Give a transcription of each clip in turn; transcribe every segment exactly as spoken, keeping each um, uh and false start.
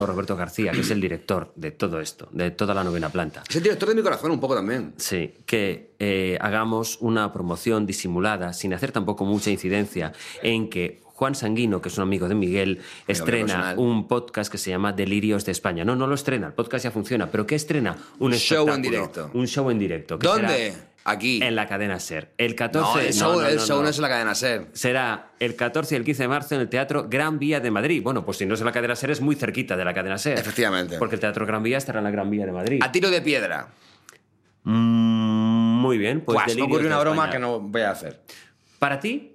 Roberto García, que es el director de todo esto, de toda la novena planta. Es el director de mi corazón un poco también. Sí, que eh, hagamos una promoción disimulada, sin hacer tampoco mucha incidencia, en que Juan Sanguino, que es un amigo de Miguel, estrena un podcast que se llama Delirios de España. No, no lo estrena, el podcast ya funciona, pero ¿qué estrena? Un show en directo. Un show en directo. ¿Dónde? Aquí. En la cadena SER. El catorce... No, el show no, no, el no, show no. no es en la cadena SER. Será el catorce y el quince de marzo en el Teatro Gran Vía de Madrid. Bueno, pues si no es en la cadena SER, es muy cerquita de la cadena SER. Efectivamente. Porque el Teatro Gran Vía estará en la Gran Vía de Madrid. A tiro de piedra. Mm, muy bien. Pues Pues me ocurrió una broma que no voy a hacer. ¿Para ti?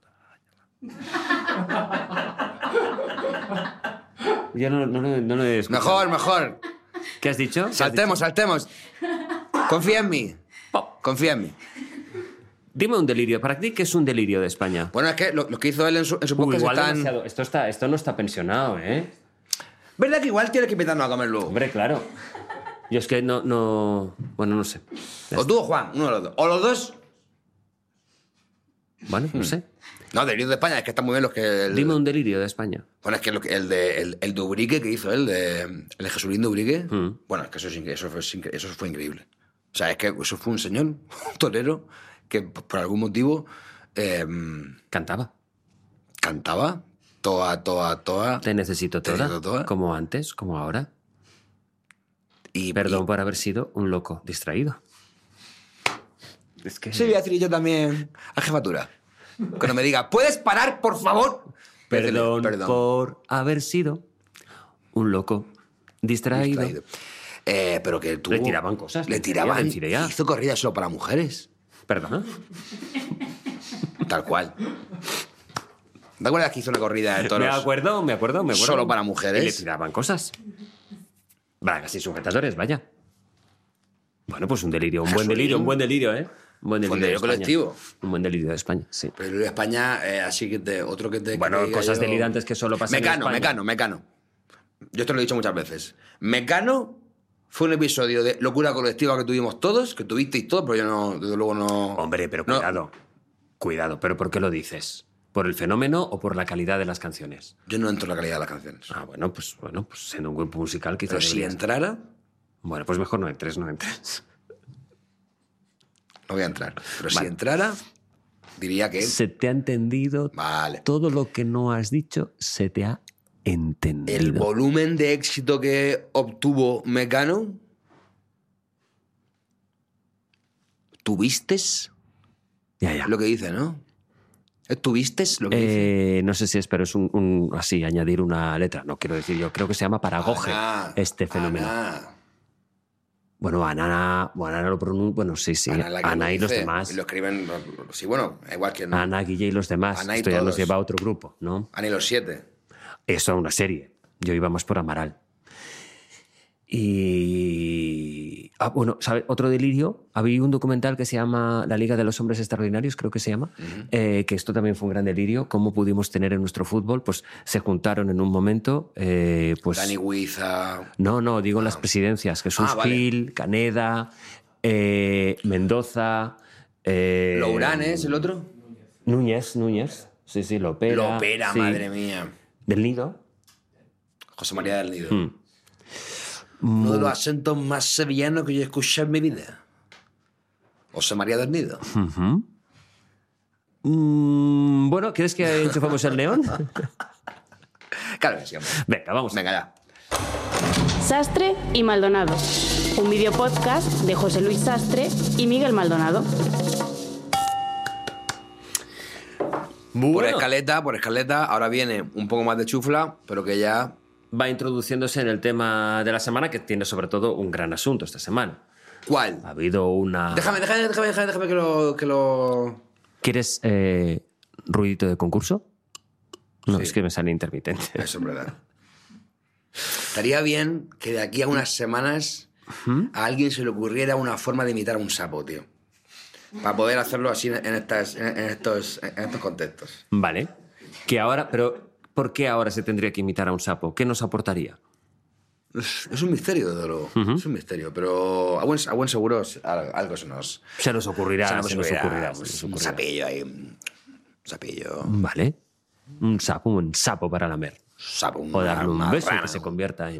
Yo no, no, no, no lo he escuchado. Mejor, mejor. ¿Qué has dicho? ¿Qué has Saltemos, dicho? saltemos. Confía en mí. Confía en mí. Dime un delirio. ¿Para ti qué es un delirio de España? Bueno, es que lo, lo que hizo él en su, en su Uy, podcast igual están... demasiado. Esto, está, esto no está pensionado, ¿eh? ¿Verdad que igual tienes que invitarnos a comer luego? Hombre, claro. Yo es que no... no... Bueno, no sé. Ya O está. tú o Juan, uno de los dos. O los dos. Bueno, no sé. No, Delirio de España, es que están muy bien los que... El... Dime un delirio de España. Bueno, es que, lo que el, de, el, el de Ubrique que hizo él, de, el de Jesulín de Ubrique, Mm. bueno, es que eso, es incre- eso, fue, incre- eso fue increíble. O sea, es que eso fue un señor, un torero, que por algún motivo eh, Cantaba. cantaba toda, toda, toda. Te necesito Te toda. necesito toda. Como antes, como ahora. Y, Perdón y- por haber sido un loco distraído. Es que... Sí, voy a decir yo también a jefatura. Cuando me diga, ¿puedes parar, por favor? Voy a decirle, Perdón, perdón. por haber sido un loco distraído. Distraído. Eh, pero que tuvo... Le tiraban cosas, Le le tiraban. tiraban, ya. Hizo corridas solo para mujeres. ¿Perdona? Tal cual. ¿Te acuerdas que hizo una corrida de toros? Me acuerdo, me acuerdo, me acuerdo. Solo para mujeres. Y le tiraban cosas. Bragas y sujetadores, vaya. Bueno, pues un delirio, un buen Jesulín. delirio, un buen delirio, ¿eh? Un buen delirio, Un de delirio España. colectivo. Un buen delirio de España, sí. Pero en España, eh, así que te, otro que te... Bueno, que te diga cosas yo- delirantes que solo pasan en Mecano, España. Mecano, Mecano. Yo esto lo he dicho muchas veces. Mecano fue un episodio de locura colectiva que tuvimos todos, que tuvisteis todos, pero yo no, desde luego no... Hombre, pero no- cuidado. Cuidado, ¿pero por qué lo dices? ¿Por el fenómeno o por la calidad de las canciones? Yo no entro en la calidad de las canciones. Ah, bueno, pues bueno, pues siendo un grupo musical quizás Pero si deberías. entrara, Bueno, pues mejor no entres, no entres. no voy a entrar. Pero si Vale. entrara, diría que... Se te ha entendido Vale. todo lo que no has dicho, se te ha entendido. El volumen de éxito que obtuvo Mecano... ¿Tuvistes? Ya, ya. Lo que dice, ¿no? ¿Es tuvistes lo que dice? Eh, no sé si es, pero es un, un- así, añadir una letra. No quiero decir yo, creo que se llama paragoge Ana, este fenómeno. Ana. Bueno, Ana, bueno, Ana lo pronuncia, bueno, sí, sí, Ana, la que Ana lo y los dice, demás. y lo escriben... Sí, bueno, igual que... Ana, Guille y los demás. Ana y Esto ya nos todos. lleva a otro grupo, ¿no? Ana y los siete. Eso, una serie. Yo iba más por Amaral. Y... Ah, bueno, ¿sabe? Otro delirio. Había un documental que se llama La Liga de los Hombres Extraordinarios, creo que se llama, eh, que esto también fue un gran delirio. Cómo pudimos tener en nuestro fútbol, pues se juntaron en un momento, eh, pues... Dani Huiza... No, no, digo las presidencias. Jesús Ah, vale. Gil, Caneda, eh, Mendoza... Eh, Louranes, el otro. Núñez, Núñez. Sí, sí, Lopera. Lopera, sí. madre mía. Del Nido. José María del Nido. Mm. Uno de los acentos más sevillanos que yo he escuchado en mi vida. José María del Nido. Ujú. Mm, bueno, ¿quieres que enchufamos el neón? Claro que sí, hombre. Venga, vamos. Venga, ya. Sastre y Maldonado, un video podcast de José Luis Sastre y Miguel Maldonado. Por Bueno, escaleta, por escaleta. Ahora viene un poco más de chufla, pero que ya... va introduciéndose en el tema de la semana, que tiene sobre todo un gran asunto esta semana. ¿Cuál? Ha habido una... Déjame, déjame, déjame, déjame, déjame que lo... Que lo... ¿Quieres eh, ruidito de concurso? No, Sí. es que me sale intermitente. Eso es verdad. Estaría bien que de aquí a unas semanas a alguien se le ocurriera una forma de imitar a un sapo, tío. Para poder hacerlo así en, estas, en, en estos, en estos contextos. Vale. Que ahora... Pero, ¿por qué ahora se tendría que imitar a un sapo? ¿Qué nos aportaría? Es un misterio, desde luego. Es un misterio. Pero a buen, a buen seguro algo, algo se nos... Se nos ocurrirá, se se nos nos ocurrirá, ocurrirá. se pues, nos un ocurrirá. sapillo ahí. Un sapillo. Vale. Un sapo, un sapo para lamer. Sapo, O darle un una beso y marrana. que se convierta en